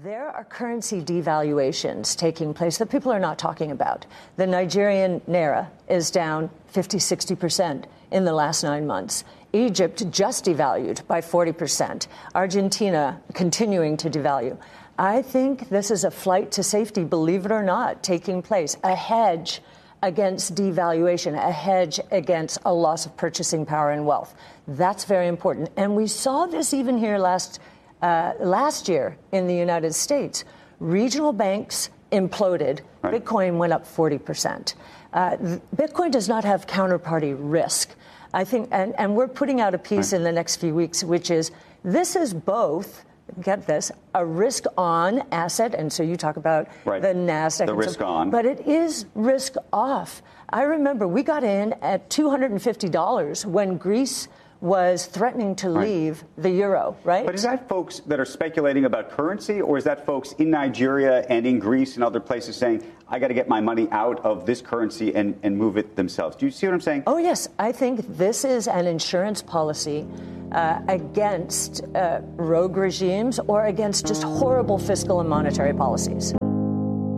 There are currency devaluations taking place that people are not talking about. The Nigerian naira is down 50, 60% in the last 9 months. Egypt just devalued by 40%. Argentina continuing to devalue. I think this is a flight to safety, believe it or not, taking place. A hedge against devaluation, a hedge against a loss of purchasing power and wealth. That's very important. And we saw this even here last year in the United States. Regional banks imploded. Right. Bitcoin went up 40%. Bitcoin does not have counterparty risk. I think, and we're putting out a piece in the next few weeks, which is this is both, get this, a risk on asset. And so you talk about the NASDAQ. The risk on. But it is risk off. I remember we got in at $250 when Greece was threatening to leave the euro, right? But is that folks that are speculating about currency, or is that folks in Nigeria and in Greece and other places saying, I got to get my money out of this currency and move it themselves? Do you see what I'm saying? Oh, yes. I think this is an insurance policy against rogue regimes or against just horrible fiscal and monetary policies.